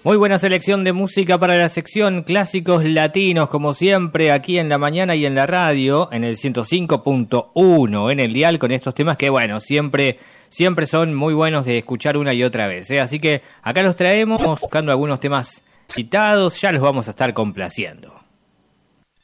Muy buena selección de música para la sección Clásicos Latinos, como siempre, aquí en la mañana y en la radio, en el 105.1, en el dial, con estos temas que, bueno, siempre son muy buenos de escuchar una y otra vez, ¿eh? Así que acá los traemos, buscando algunos temas citados, ya los vamos a estar complaciendo.